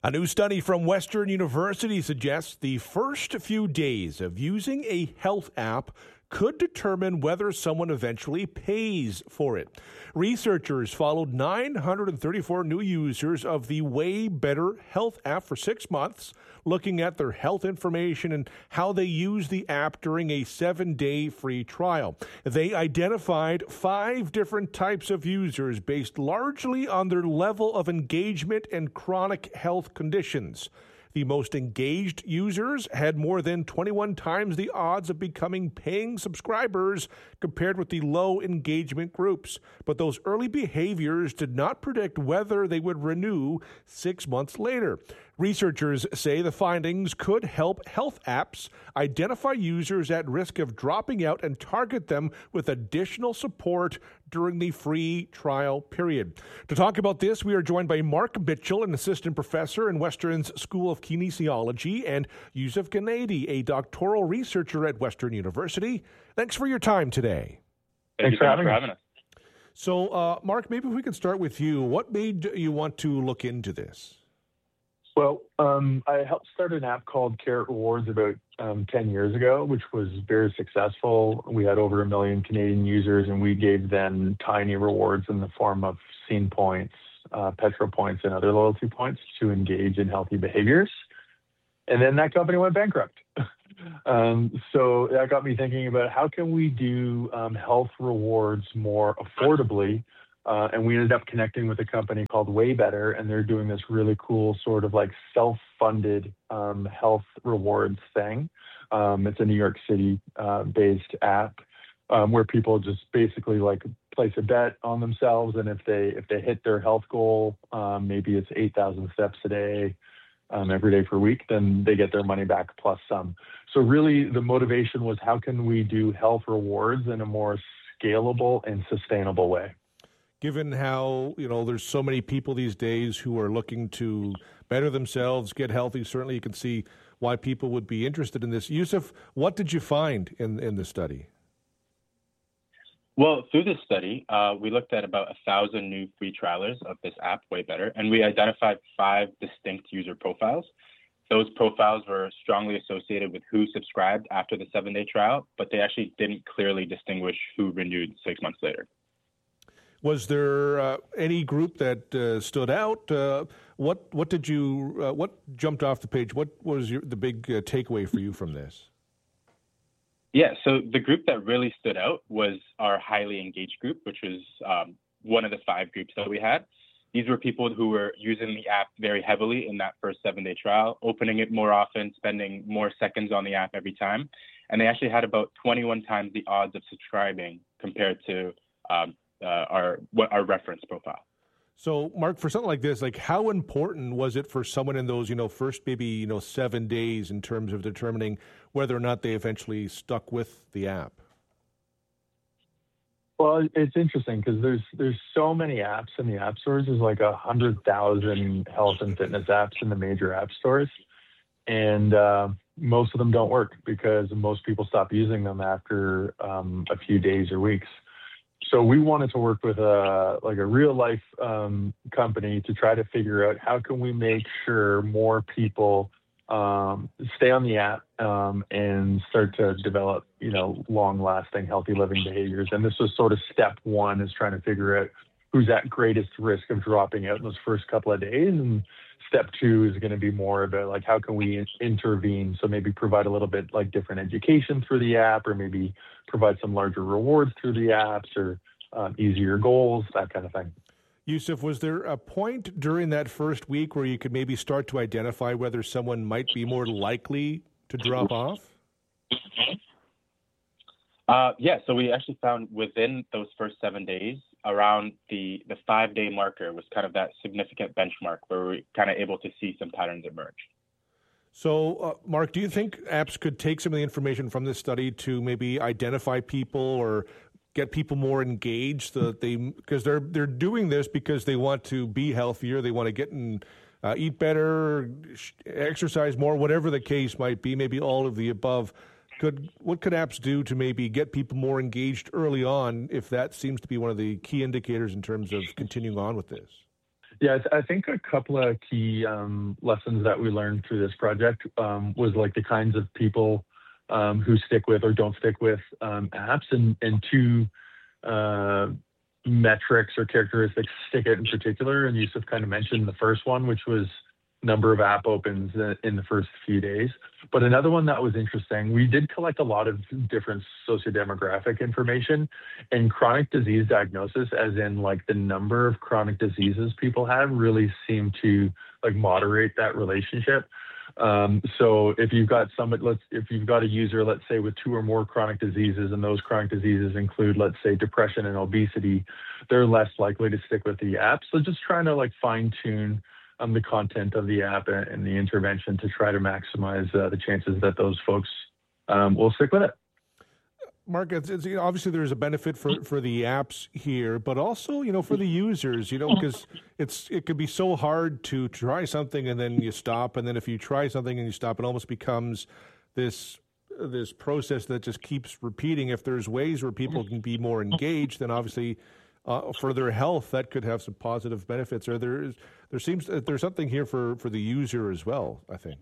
A new study from Western University suggests the first few days of using a health app could determine whether someone eventually pays for it. Researchers followed 934 new users of the Way Better health app for 6 months, looking at their health information and how they use the app during a 7-day free trial. They identified 5 different types of users based largely on their level of engagement and chronic health conditions. The most engaged users had more than 21 times the odds of becoming paying subscribers compared with the low engagement groups. But those early behaviors did not predict whether they would renew 6 months later. Researchers say the findings could help health apps identify users at risk of dropping out and target them with additional support during the free trial period. To talk about this, we are joined by Mark Mitchell, an assistant professor in Western's School of Kinesiology, and Yusuf Gennady, a doctoral researcher at Western University. Thanks for your time today. Thanks for having us. So, Mark, maybe if we could start with you. What made you want to look into this? Well, I helped start an app called Carrot Rewards about 10 years ago, which was very successful. We had over 1 million Canadian users, and we gave them tiny rewards in the form of Scene points, Petro points, and other loyalty points to engage in healthy behaviors. And then that company went bankrupt. So that got me thinking about how can we do health rewards more affordably. And we ended up connecting with a company called Way Better, and they're doing this really cool sort of like self-funded health rewards thing. It's a New York City based app where people just basically like place a bet on themselves, and if they hit their health goal, maybe it's 8,000 steps a day, every day for a week, then they get their money back plus some. So really, the motivation was how can we do health rewards in a more scalable and sustainable way? Given how, there's so many people these days who are looking to better themselves, get healthy, certainly you can see why people would be interested in this. Yusuf, what did you find in the study? Well, through this study, we looked at about 1,000 new free trialers of this app, Way Better, and we identified 5 distinct user profiles. Those profiles were strongly associated with who subscribed after the 7-day trial, but they actually didn't clearly distinguish who renewed 6 months later. Was there any group that stood out? What jumped off the page? What was the big takeaway for you from this? Yeah, so the group that really stood out was our highly engaged group, which was one of the 5 groups that we had. These were people who were using the app very heavily in that first 7-day trial, opening it more often, spending more seconds on the app every time. And they actually had about 21 times the odds of subscribing compared to our reference profile. So, Mark, for something like this, like how important was it for someone in those, first maybe 7 days in terms of determining whether or not they eventually stuck with the app? Well, it's interesting because there's so many apps in the app stores. There's like 100,000 health and fitness apps in the major app stores, and most of them don't work because most people stop using them after a few days or weeks. So we wanted to work with a real life company to try to figure out how can we make sure more people stay on the app and start to develop, long lasting healthy living behaviors. And this was sort of step 1, is trying to figure out who's at greatest risk of dropping out in those first couple of days. And step 2 is going to be more about like how can we intervene? So maybe provide a little bit like different education through the app, or maybe provide some larger rewards through the apps, or easier goals, that kind of thing. Yusuf, was there a point during that first week where you could maybe start to identify whether someone might be more likely to drop off? Yeah, so we actually found within those first 7 days, around the 5-day marker was kind of that significant benchmark where we were kind of able to see some patterns emerge. So, Mark, do you think apps could take some of the information from this study to maybe identify people or get people more engaged, so that because they're doing this because they want to be healthier, they want to get and eat better, exercise more, whatever the case might be, maybe all of the above. What could apps do to maybe get people more engaged early on, if that seems to be one of the key indicators in terms of continuing on with this? Yeah, I think a couple of key lessons that we learned through this project was like the kinds of people who stick with or don't stick with apps, and two metrics or characteristics stick out in particular. And Yusuf kind of mentioned the first one, which was number of app opens in the first few days. But another one that was interesting, we did collect a lot of different sociodemographic information, and chronic disease diagnosis, as in like the number of chronic diseases people have, really seemed to like moderate that relationship. So if you've got if you've got a user, let's say with 2 or more chronic diseases, and those chronic diseases include, let's say, depression and obesity, they're less likely to stick with the app. So just trying to like fine tune the content of the app and the intervention to try to maximize the chances that those folks will stick with it. Mark, obviously there's a benefit for the apps here, but also, for the users, because it could be so hard to try something and then you stop, and then if you try something and you stop, it almost becomes this process that just keeps repeating. If there's ways where people can be more engaged, then obviously for their health that could have some positive benefits. Or there's something here for the user as well, I think.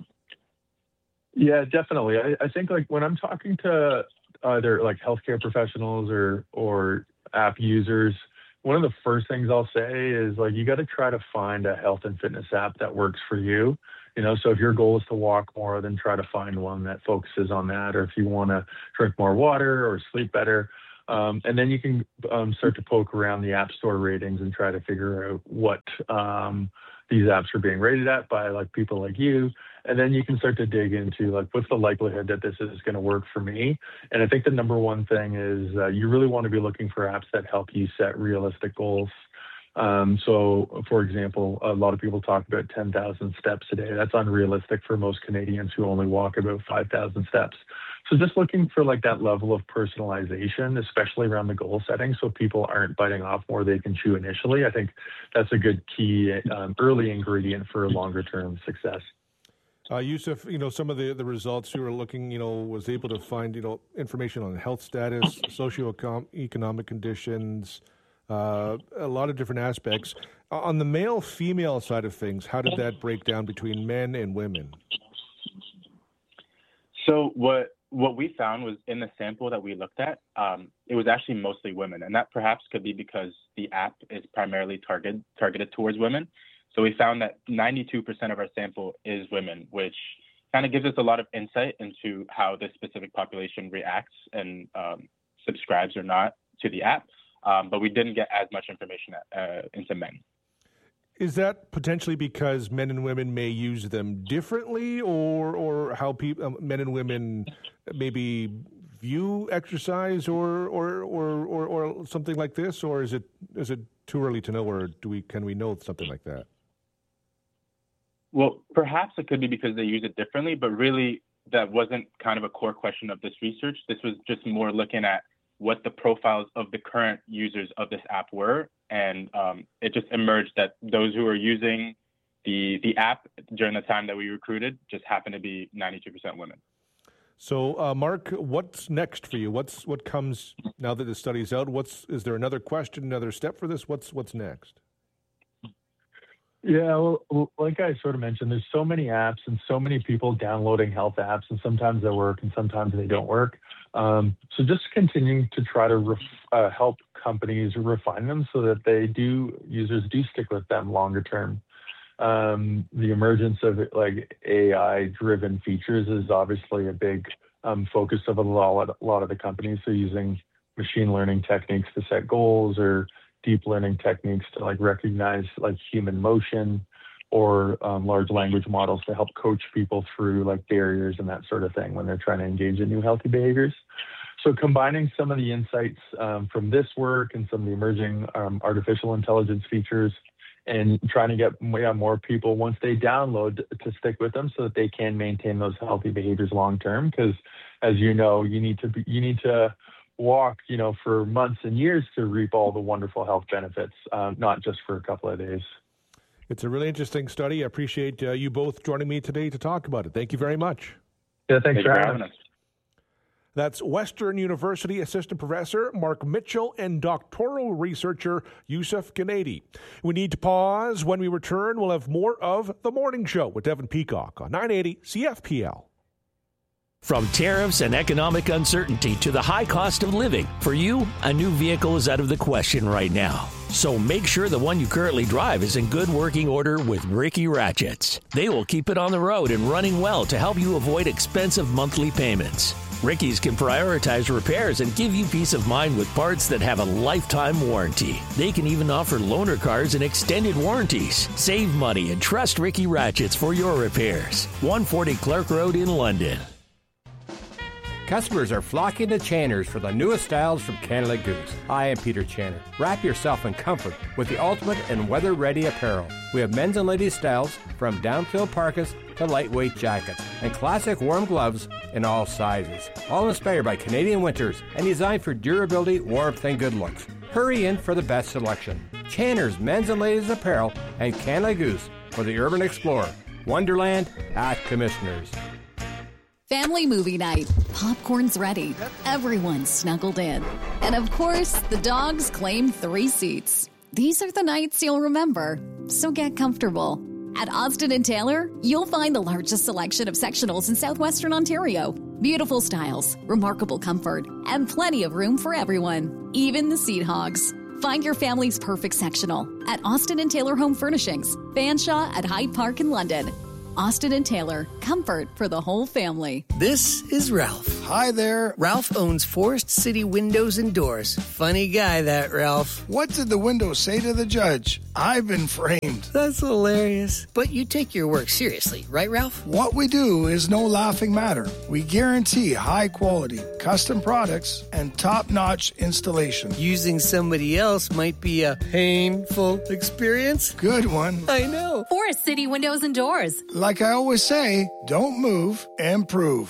Yeah, definitely. I think like when I'm talking to either like healthcare professionals or app users, one of the first things I'll say is like, you got to try to find a health and fitness app that works for you. So if your goal is to walk more, then try to find one that focuses on that. Or if you want to drink more water or sleep better, and then you can start to poke around the App Store ratings and try to figure out what these apps are being rated at by like people like you. And then you can start to dig into like, what's the likelihood that this is going to work for me? And I think the number one thing is you really want to be looking for apps that help you set realistic goals. So, for example, a lot of people talk about 10,000 steps a day. That's unrealistic for most Canadians who only walk about 5,000 steps. So just looking for like that level of personalization, especially around the goal setting, so people aren't biting off more they can chew initially. I think that's a good key early ingredient for longer term success. Yusuf, some of the results you were looking, was able to find, information on health status, socioeconomic conditions, a lot of different aspects. On the male-female side of things, how did that break down between men and women? So what we found was in the sample that we looked at, it was actually mostly women, and that perhaps could be because the app is primarily targeted towards women. So we found that 92% of our sample is women, which kind of gives us a lot of insight into how this specific population reacts and subscribes or not to the app. But we didn't get as much information into men. Is that potentially because men and women may use them differently, or how men and women maybe view exercise or something like this, or is it too early to know, or can we know something like that? Well, perhaps it could be because they use it differently, but really that wasn't kind of a core question of this research. This was just more looking at what the profiles of the current users of this app were. And it just emerged that those who are using the app during the time that we recruited just happened to be 92% women. So, Mark, what's next for you? What comes now that the study's out? Is there another question, another step for this? What's next? Yeah, well, like I sort of mentioned, there's so many apps and so many people downloading health apps, and sometimes they work and sometimes they don't work. So just continuing to try to help companies refine them so that users do stick with them longer term. The emergence of like AI-driven features is obviously a big focus of a lot of the companies. So using machine learning techniques to set goals, or deep learning techniques to like recognize like human motion, or large language models to help coach people through like barriers and that sort of thing when they're trying to engage in new healthy behaviors. So combining some of the insights from this work and some of the emerging artificial intelligence features, and trying to get more people, once they download, to stick with them so that they can maintain those healthy behaviors long term. Because as you know, you need to walk, for months and years to reap all the wonderful health benefits, not just for a couple of days. It's a really interesting study. I appreciate you both joining me today to talk about it. Thank you very much. Yeah, thanks for having us. That's Western University Assistant Professor Mark Mitchell and doctoral researcher Yusuf Gennady. We need to pause. When we return, we'll have more of The Morning Show with Devin Peacock on 980 CFPL. From tariffs and economic uncertainty to the high cost of living, for you, a new vehicle is out of the question right now. So make sure the one you currently drive is in good working order with Ricky Ratchets. They will keep it on the road and running well to help you avoid expensive monthly payments. Ricky's can prioritize repairs and give you peace of mind with parts that have a lifetime warranty. They can even offer loaner cars and extended warranties. Save money and trust Ricky Ratchets for your repairs. 140 Clark Road in London. Customers are flocking to Channers for the newest styles from Canada Goose. I am Peter Channer. Wrap yourself in comfort with the ultimate and weather-ready apparel. We have men's and ladies' styles from down-filled parkas to lightweight jackets and classic warm gloves in all sizes. All inspired by Canadian winters and designed for durability, warmth, and good looks. Hurry in for the best selection. Channers men's and ladies' apparel and Canada Goose for the urban explorer. Wonderland at Commissioners. Family movie night. Popcorn's ready. Everyone's snuggled in. And of course, the dogs claim 3 seats. These are the nights you'll remember, so get comfortable. At Austin & Taylor, you'll find the largest selection of sectionals in southwestern Ontario. Beautiful styles, remarkable comfort, and plenty of room for everyone, even the seat hogs. Find your family's perfect sectional at Austin & Taylor Home Furnishings, Fanshawe at Hyde Park in London. Austin & Taylor, comfort for the whole family. This is Ralph. Hi there. Ralph owns Forest City Windows and Doors. Funny guy, that Ralph. What did the window say to the judge? I've been framed. That's hilarious. But you take your work seriously, right, Ralph? What we do is no laughing matter. We guarantee high quality, custom products, and top-notch installation. Using somebody else might be a painful experience. Good one. I know. Forest City Windows and Doors. Like I always say, don't move, improve.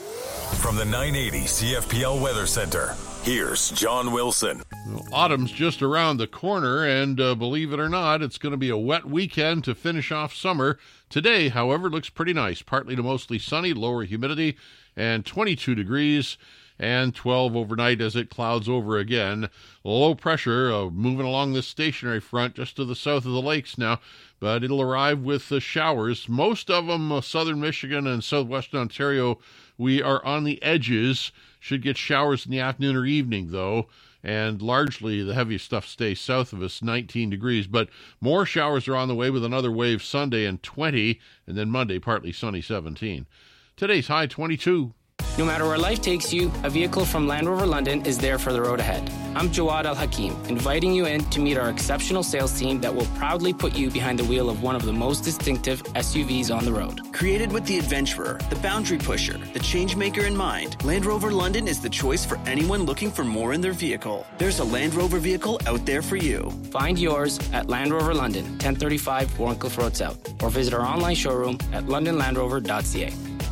From the 980 CFPL Weather Center, here's John Wilson. Well, autumn's just around the corner, and believe it or not, it's going to be a wet weekend to finish off summer. Today, however, looks pretty nice. Partly to mostly sunny, lower humidity, and 22 degrees, and 12 overnight as it clouds over again. Low pressure moving along this stationary front just to the south of the lakes now, but it'll arrive with showers. Most of them southern Michigan and southwestern Ontario. We are on the edges. Should get showers in the afternoon or evening, though, and largely the heaviest stuff stays south of us, 19 degrees. But more showers are on the way with another wave Sunday and 20, and then Monday partly sunny, 17. Today's high, 22. No matter where life takes you, a vehicle from Land Rover London is there for the road ahead. I'm Jawad Al-Hakim, inviting you in to meet our exceptional sales team that will proudly put you behind the wheel of one of the most distinctive SUVs on the road. Created with the adventurer, the boundary pusher, the change maker in mind, Land Rover London is the choice for anyone looking for more in their vehicle. There's a Land Rover vehicle out there for you. Find yours at Land Rover London, 1035 Warncliffe Road South, or visit our online showroom at londonlandrover.ca.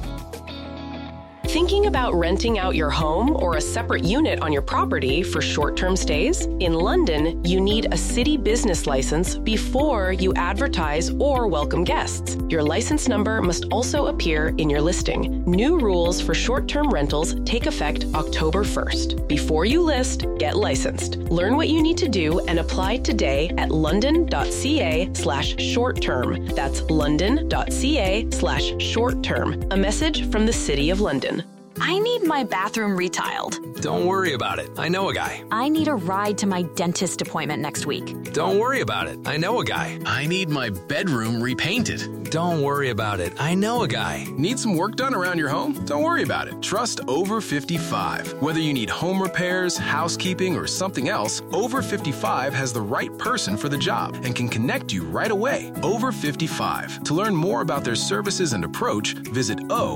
Thinking about renting out your home or a separate unit on your property for short-term stays? In London, you need a city business license before you advertise or welcome guests. Your license number must also appear in your listing. New rules for short-term rentals take effect October 1st. Before you list, get licensed. Learn what you need to do and apply today at london.ca/short-term. That's london.ca/short-term. A message from the City of London. I need my bathroom retiled. Don't worry about it. I know a guy. I need a ride to my dentist appointment next week. Don't worry about it. I know a guy. I need my bedroom repainted. Don't worry about it. I know a guy. Need some work done around your home? Don't worry about it. Trust Over 55. Whether you need home repairs, housekeeping, or something else, Over 55 has the right person for the job and can connect you right away. Over 55. To learn more about their services and approach, visit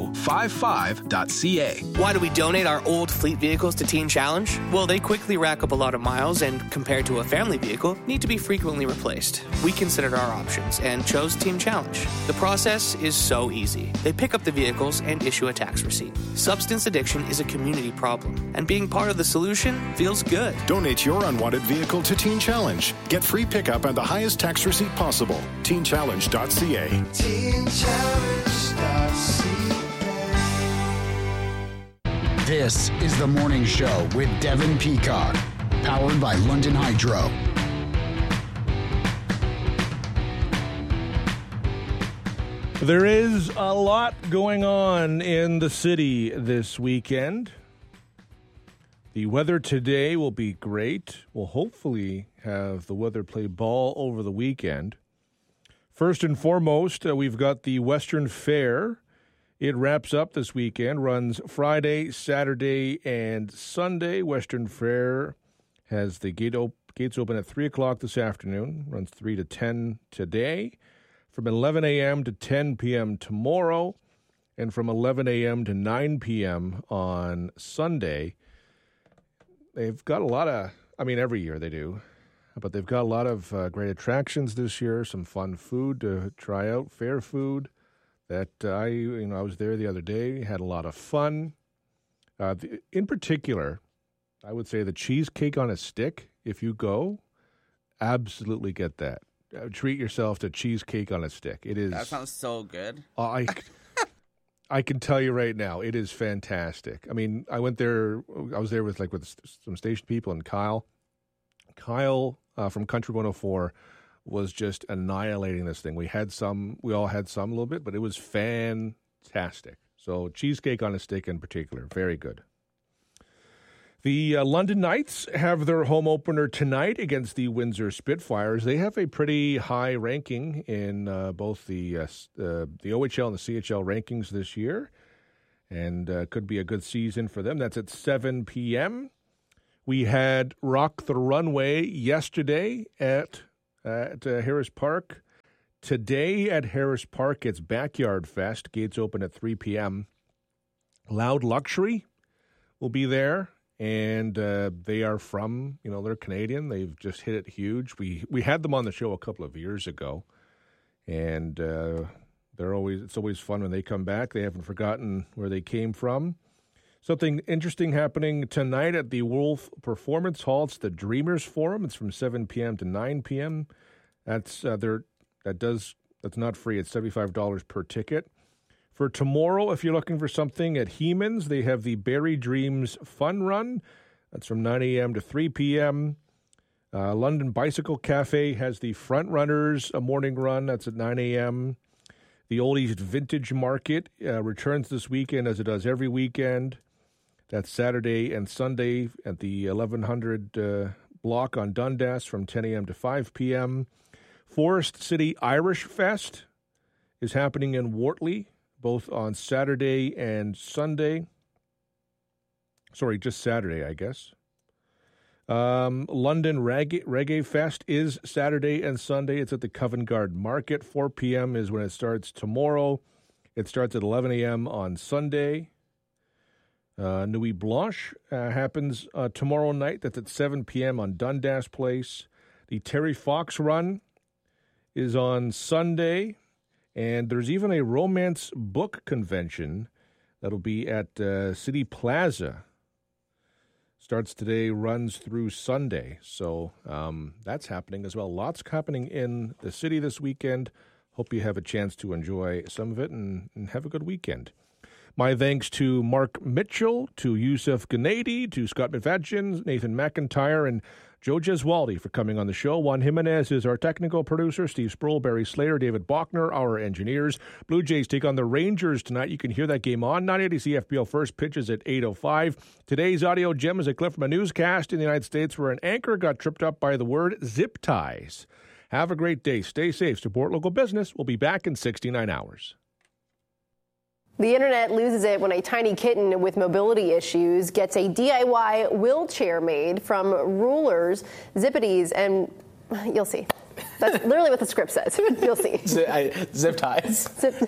o55.ca. Why do we donate our old fleet vehicles to Teen Challenge? Well, they quickly rack up a lot of miles and, compared to a family vehicle, need to be frequently replaced. We considered our options and chose Teen Challenge. The process is so easy. They pick up the vehicles and issue a tax receipt. Substance addiction is a community problem, and being part of the solution feels good. Donate your unwanted vehicle to Teen Challenge. Get free pickup and the highest tax receipt possible. TeenChallenge.ca. TeenChallenge.ca. This is The Morning Show with Devin Peacock, powered by London Hydro. There is a lot going on in the city this weekend. The weather today will be great. We'll hopefully have the weather play ball over the weekend. First and foremost, we've got the Western Fair. It wraps up this weekend, runs Friday, Saturday, and Sunday. Western Fair has the gates open at 3 o'clock this afternoon, runs 3 to 10 today, from 11 a.m. to 10 p.m. tomorrow, and from 11 a.m. to 9 p.m. on Sunday. They've got a lot of, every year they do, but they've got a lot of great attractions this year, some fun food to try out, fair food that I was there the other day, had a lot of fun. In particular, I would say the cheesecake on a stick, if you go, absolutely get that. Treat yourself to cheesecake on a stick. It is. That sounds so good. I can tell you right now, it is fantastic. I went there. I was there with some station people, and Kyle from Country 104 was just annihilating this thing. We all had some a little bit, but it was fantastic. So cheesecake on a stick in particular, very good. The London Knights have their home opener tonight against the Windsor Spitfires. They have a pretty high ranking in both the OHL and the CHL rankings this year, and could be a good season for them. That's at 7 p.m. We had Rock the Runway yesterday at Harris Park. Today at Harris Park, it's Backyard Fest. Gates open at 3 p.m. Loud Luxury will be there. And they are from, they're Canadian. They've just hit it huge. We had them on the show a couple of years ago, and it's always fun when they come back. They haven't forgotten where they came from. Something interesting happening tonight at the Wolf Performance Hall. It's the Dreamers Forum. It's from 7 p.m. to 9 p.m. That's not free. It's $75 per ticket. For tomorrow, if you're looking for something at Heeman's, they have the Berry Dreams Fun Run. That's from 9 a.m. to 3 p.m. London Bicycle Cafe has the Front Runners, a morning run. That's at 9 a.m. The Old East Vintage Market returns this weekend, as it does every weekend. That's Saturday and Sunday at the 1100 block on Dundas from 10 a.m. to 5 p.m. Forest City Irish Fest is happening in Wortley, both on Saturday and Sunday. Sorry, just Saturday, I guess. London Reggae Fest is Saturday and Sunday. It's at the Covent Garden Market. 4 p.m. is when it starts tomorrow. It starts at 11 a.m. on Sunday. Nuit Blanche happens tomorrow night. That's at 7 p.m. on Dundas Place. The Terry Fox Run is on Sunday. And there's even a romance book convention that'll be at City Plaza. Starts today, runs through Sunday. So that's happening as well. Lots happening in the city this weekend. Hope you have a chance to enjoy some of it and have a good weekend. My thanks to Mark Mitchell, to Yusuf Gennady, to Scott McFadgen, Nathan McIntyre, and Joe Gesualdi for coming on the show. Juan Jimenez is our technical producer. Steve Sproul, Barry Slater, David Bachner, our engineers. Blue Jays take on the Rangers tonight. You can hear that game on 980 CFPL. First pitch is at 8:05. Today's audio gem is a clip from a newscast in the United States where an anchor got tripped up by the word zip ties. Have a great day. Stay safe. Support local business. We'll be back in 69 hours. The internet loses it when a tiny kitten with mobility issues gets a DIY wheelchair made from rulers, zippities, and you'll see. That's literally what the script says. You'll see. Zip ties. Zip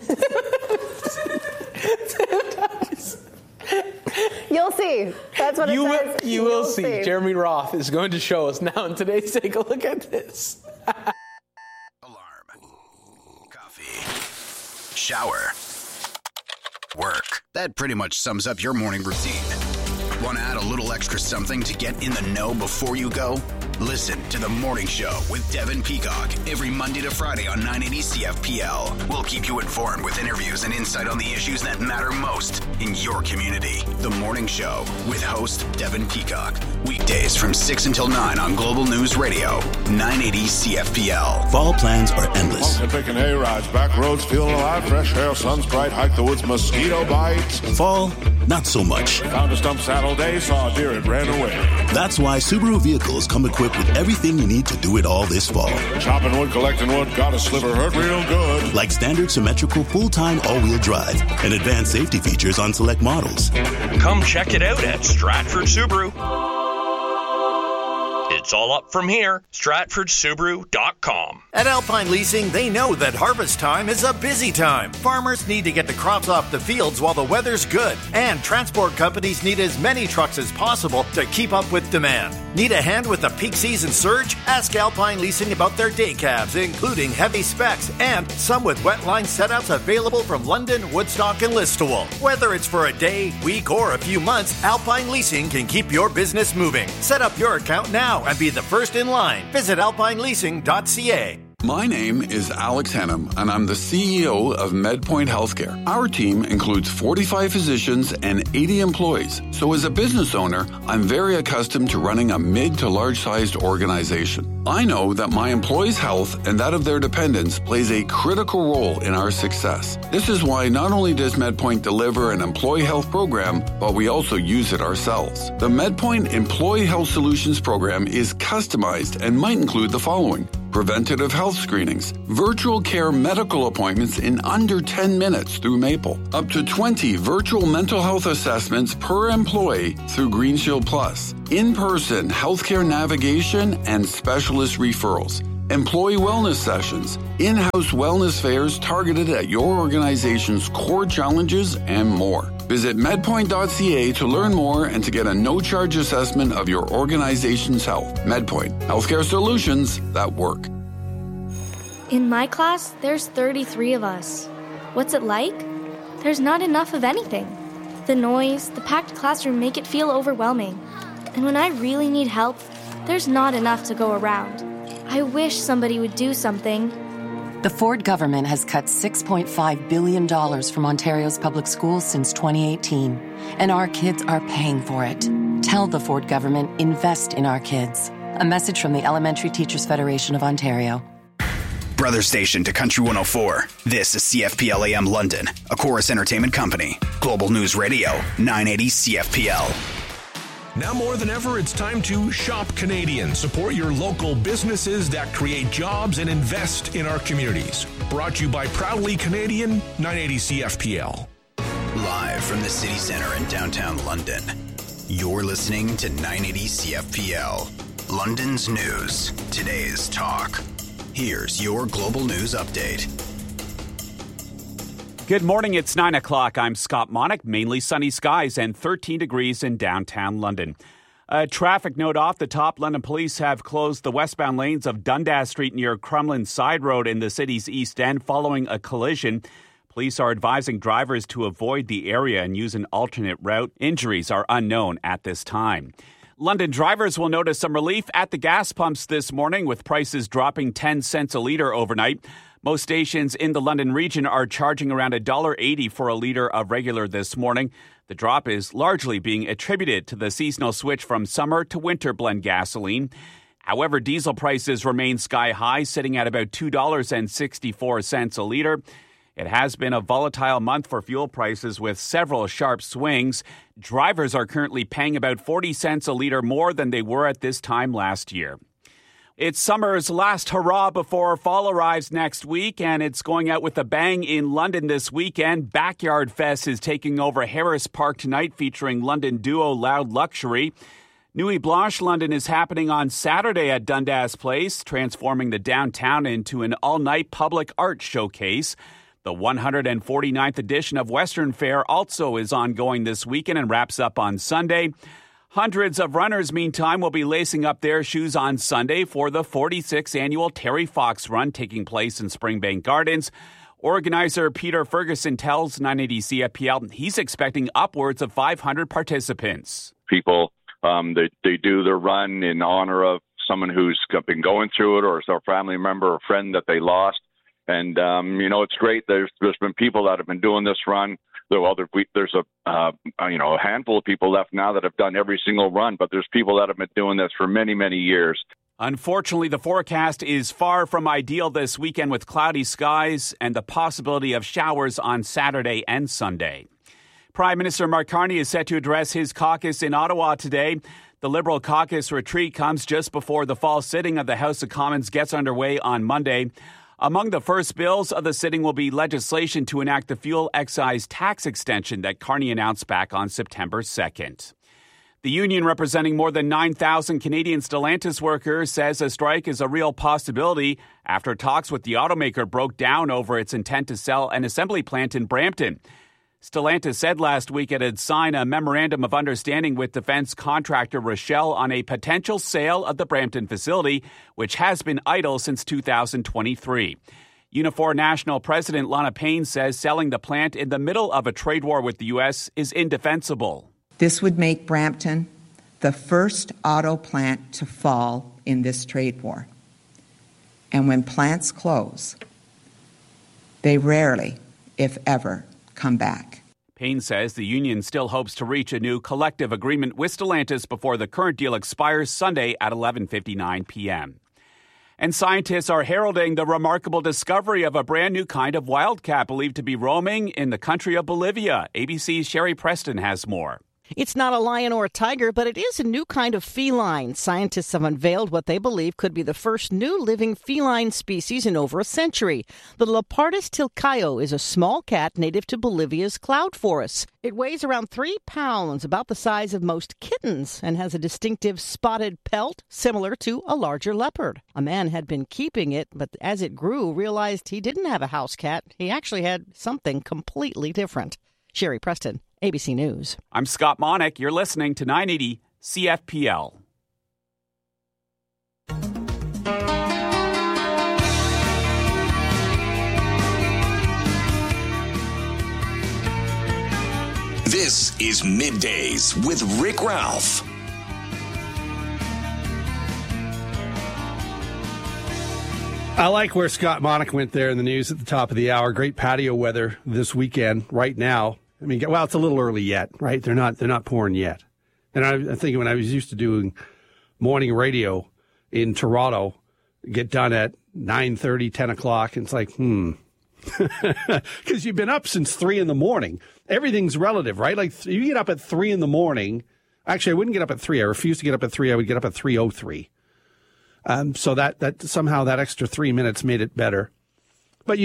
ties. You'll see. That's what it says. You will see. Jeremy Roth is going to show us now in today's Take a Look at This. Alarm. Coffee. Shower. Work. That pretty much sums up your morning routine. Want to add a little extra something to get in the know before you go? Listen to The Morning Show with Devin Peacock every Monday to Friday on 980 CFPL. We'll keep you informed with interviews and insight on the issues that matter most in your community. The Morning Show with host Devin Peacock. Weekdays from 6 until 9 on Global News Radio, 980 CFPL. Fall plans are endless. Picking A-rides, back roads, feeling alive, fresh air, sun's bright, hike the woods, mosquito bites. Fall, not so much. Found a stump saddle day, saw a deer, it ran away. That's why Subaru vehicles come equipped with everything you need to do it all this fall. Chopping wood, collecting wood, got a sliver, hurt real good. Like standard symmetrical full-time all-wheel drive and advanced safety features on select models. Come check it out at Stratford Subaru. It's all up from here. StratfordSubaru.com. At Alpine Leasing, they know that harvest time is a busy time. Farmers need to get the crops off the fields while the weather's good. And transport companies need as many trucks as possible to keep up with demand. Need a hand with the peak season surge? Ask Alpine Leasing about their day cabs, including heavy specs and some with wet line setups available from London, Woodstock, and Listowel. Whether it's for a day, week, or a few months, Alpine Leasing can keep your business moving. Set up your account now and be the first in line. Visit alpineleasing.ca. My name is Alex Hennum, and I'm the CEO of MedPoint Healthcare. Our team includes 45 physicians and 80 employees. So as a business owner, I'm very accustomed to running a mid to large-sized organization. I know that my employees' health and that of their dependents plays a critical role in our success. This is why not only does MedPoint deliver an employee health program, but we also use it ourselves. The MedPoint Employee Health Solutions program is customized and might include the following: preventative health screenings, virtual care medical appointments in under 10 minutes through Maple, up to 20 virtual mental health assessments per employee through Green Shield Plus, in-person healthcare navigation and specialist referrals, employee wellness sessions, in-house wellness fairs targeted at your organization's core challenges, and more. Visit medpoint.ca to learn more and to get a no-charge assessment of your organization's health. MedPoint, healthcare solutions that work. In my class, there's 33 of us. What's it like? There's not enough of anything. The noise, the packed classroom make it feel overwhelming. And when I really need help, there's not enough to go around. I wish somebody would do something. The Ford government has cut $6.5 billion from Ontario's public schools since 2018, and our kids are paying for it. Tell the Ford government, invest in our kids. A message from the Elementary Teachers Federation of Ontario. Brother station to Country 104. This is CFPL AM London, a Chorus Entertainment company. Global News Radio, 980 CFPL. Now more than ever, it's time to shop Canadian. Support your local businesses that create jobs and invest in our communities. Brought to you by Proudly Canadian, 980 CFPL. Live from the city center in downtown London, you're listening to 980 CFPL. London's news, today's talk. Here's your Global News Update. Good morning, it's 9 o'clock. I'm Scott Monick. Mainly sunny skies and 13 degrees in downtown London. A traffic note off the top. London police have closed the westbound lanes of Dundas Street near Crumlin Side Road in the city's east end following a collision. Police are advising drivers to avoid the area and use an alternate route. Injuries are unknown at this time. London drivers will notice some relief at the gas pumps this morning, with prices dropping 10 cents a litre overnight. Most stations in the London region are charging around $1.80 for a litre of regular this morning. The drop is largely being attributed to the seasonal switch from summer to winter blend gasoline. However, diesel prices remain sky high, sitting at about $2.64 a litre. It has been a volatile month for fuel prices with several sharp swings. Drivers are currently paying about 40 cents a litre more than they were at this time last year. It's summer's last hurrah before fall arrives next week, and it's going out with a bang in London this weekend. Backyard Fest is taking over Harris Park tonight, featuring London duo Loud Luxury. Nuit Blanche London is happening on Saturday at Dundas Place, transforming the downtown into an all-night public art showcase. The 149th edition of Western Fair also is ongoing this weekend and wraps up on Sunday. Hundreds of runners, meantime, will be lacing up their shoes on Sunday for the 46th annual Terry Fox Run taking place in Springbank Gardens. Organizer Peter Ferguson tells 980 CFPL he's expecting upwards of 500 participants. People, they do the run in honor of someone who's been going through it, or it's a family member or friend that they lost. And, it's great. There's been people that have been doing this run. There's a handful of people left now that have done every single run, but there's people that have been doing this for many, many years. Unfortunately, the forecast is far from ideal this weekend with cloudy skies and the possibility of showers on Saturday and Sunday. Prime Minister Mark Carney is set to address his caucus in Ottawa today. The Liberal caucus retreat comes just before the fall sitting of the House of Commons gets underway on Monday. Among the first bills of the sitting will be legislation to enact the fuel excise tax extension that Carney announced back on September 2nd. The union representing more than 9,000 Canadian Stellantis workers says a strike is a real possibility after talks with the automaker broke down over its intent to sell an assembly plant in Brampton. Stellantis said last week it had signed a memorandum of understanding with defense contractor Rochelle on a potential sale of the Brampton facility, which has been idle since 2023. Unifor National President Lana Payne says selling the plant in the middle of a trade war with the U.S. is indefensible. This would make Brampton the first auto plant to fall in this trade war. And when plants close, they rarely, if ever, come back. Payne says the union still hopes to reach a new collective agreement with Stellantis before the current deal expires Sunday at 11:59 p.m. And scientists are heralding the remarkable discovery of a brand new kind of wildcat believed to be roaming in the country of Bolivia. ABC's Sherry Preston has more. It's not a lion or a tiger, but it is a new kind of feline. Scientists have unveiled what they believe could be the first new living feline species in over a century. The Leopardus tilcaio is a small cat native to Bolivia's cloud forests. It weighs around 3 pounds, about the size of most kittens, and has a distinctive spotted pelt similar to a larger leopard. A man had been keeping it, but as it grew, realized he didn't have a house cat. He actually had something completely different. Sherry Preston, ABC News. I'm Scott Monick. You're listening to 980 CFPL. This is Middays with Rick Ralph. I like where Scott Monick went there in the news at the top of the hour. Great patio weather this weekend right now. I mean, well, it's a little early yet, right? They're not pouring yet. And I'm thinking when I was used to doing morning radio in Toronto, get done at 9:30, 10 o'clock, and it's like, because you've been up since 3 in the morning. Everything's relative, right? Like you get up at 3 in the morning. Actually, I wouldn't get up at 3. I refuse to get up at 3. I would get up at 3:03. So that somehow that extra 3 minutes made it better. But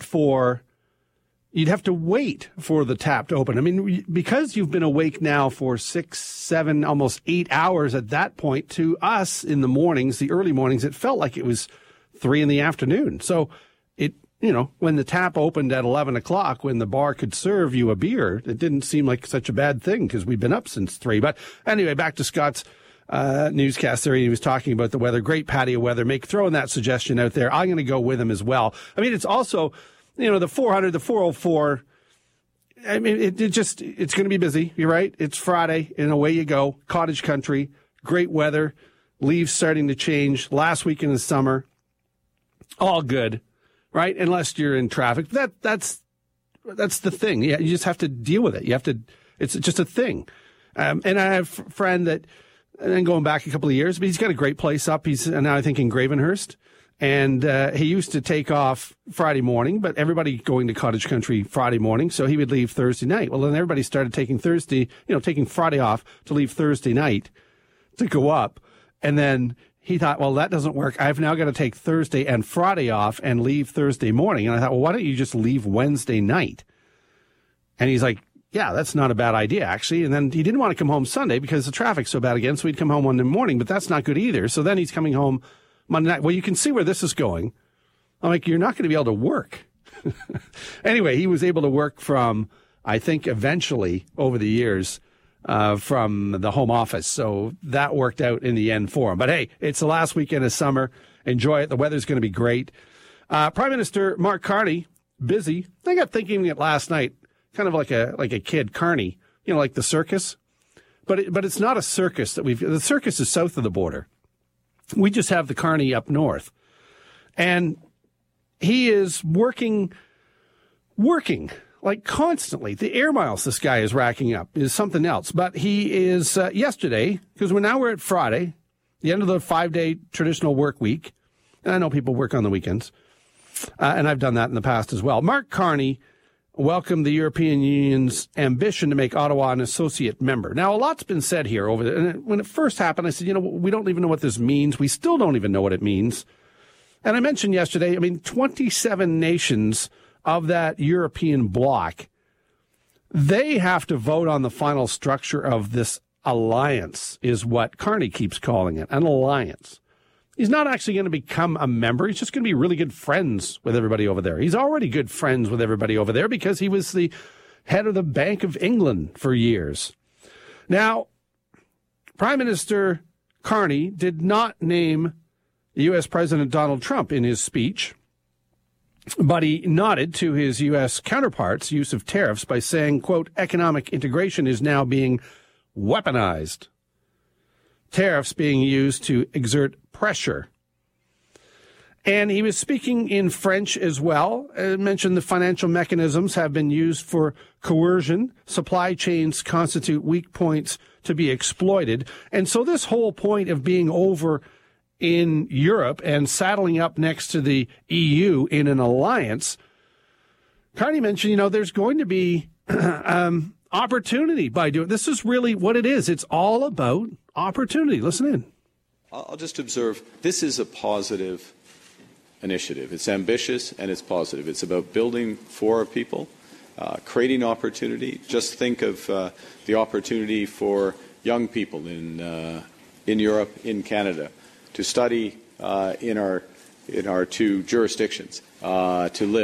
you'd have to wait for the tap to open. I mean, because you've been awake now for 6, 7, almost 8 hours at that point, to us in the mornings, the early mornings, it felt like it was 3 in the afternoon. So when the tap opened at 11 o'clock, when the bar could serve you a beer, it didn't seem like such a bad thing because we've been up since 3. But anyway, back to Scott's newscast there. He was talking about the weather, great patio weather. Throwing that suggestion out there. I'm going to go with him as well. I mean, it's also, the 400, the 404. I mean, it's going to be busy. You're right. It's Friday and away you go. Cottage country, great weather, leaves starting to change. Last week in the summer, all good, right? Unless you're in traffic. That's the thing. Yeah, you just have to deal with it. It's just a thing. And I have a friend that, and then going back a couple of years, but he's got a great place up. He's now, I think, in Gravenhurst. And he used to take off Friday morning, but everybody going to cottage country Friday morning, so he would leave Thursday night. Well, then everybody started taking taking Friday off to leave Thursday night to go up. And then he thought, well, that doesn't work. I've now got to take Thursday and Friday off and leave Thursday morning. And I thought, well, why don't you just leave Wednesday night? And he's like, yeah, that's not a bad idea, actually. And then he didn't want to come home Sunday because the traffic's so bad again, so he'd come home Monday morning, but that's not good either. So then he's coming home Monday night. Well, you can see where this is going. I'm like, you're not going to be able to work. Anyway, he was able to work from, I think, eventually over the years, from the home office. So that worked out in the end for him. But hey, it's the last weekend of summer. Enjoy it. The weather's going to be great. Prime Minister Mark Carney, busy. I got thinking it last night, kind of like a kid, Carney, like the circus. But it's not a circus the circus is south of the border. We just have the Carney up north. And he is working like constantly. The air miles this guy is racking up is something else. But he is yesterday, because we're at Friday, the end of the 5-day traditional work week. And I know people work on the weekends. And I've done that in the past as well. Mark Carney welcomed the European Union's ambition to make Ottawa an associate member. Now, a lot's been said here over there. And when it first happened, I said, we don't even know what this means. We still don't even know what it means. And I mentioned yesterday, 27 nations of that European bloc, they have to vote on the final structure of this alliance, is what Carney keeps calling it, an alliance. He's not actually going to become a member. He's just going to be really good friends with everybody over there. He's already good friends with everybody over there because he was the head of the Bank of England for years. Now, Prime Minister Carney did not name U.S. President Donald Trump in his speech, but he nodded to his U.S. counterparts' use of tariffs by saying, quote, economic integration is now being weaponized. Tariffs being used to exert pressure. And he was speaking in French as well. I mentioned the financial mechanisms have been used for coercion. Supply chains constitute weak points to be exploited. And so this whole point of being over in Europe and saddling up next to the EU in an alliance, Carney mentioned, there's going to be opportunity by doing this. Is really what it is. It's all about opportunity. Listen in. I'll just observe this is a positive initiative. It's ambitious and it's positive. It's about building for our people, creating opportunity. Just think of the opportunity for young people in Europe, in Canada, to study in our two jurisdictions, to live